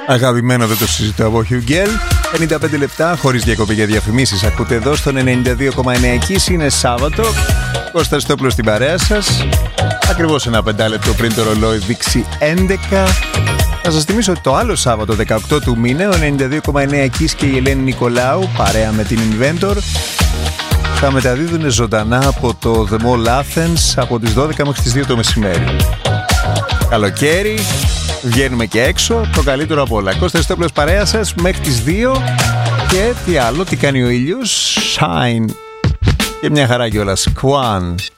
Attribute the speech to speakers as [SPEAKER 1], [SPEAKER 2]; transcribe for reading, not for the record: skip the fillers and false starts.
[SPEAKER 1] Αγαπημένο, δεν το συζητώ, από Hugel. 55 λεπτά χωρίς διακοπή για διαφημίσεις. Ακούτε εδώ στον 92,9. Εκεί είναι Σάββατο. Κώστας Στόπλος στην παρέα σας. Ακριβώς ένα 5 λεπτό πριν το ρολόι δείξει 11. Να σας θυμίσω ότι το άλλο Σάββατο 18 του μήνα, ο 92,9 Εκείς και η Ελένη Νικολάου παρέα με την Inventor θα μεταδίδουν ζωντανά από το The Mall Athens από τις 12 μέχρι τις 2 το μεσημέρι. Καλοκαίρι, βγαίνουμε και έξω, το καλύτερο από όλα. Κώστας Στόπλος παρέα σας μέχρι τις 2 και τι άλλο, τι κάνει ο ήλιος, shine και μια χαρά κιόλας, Quan.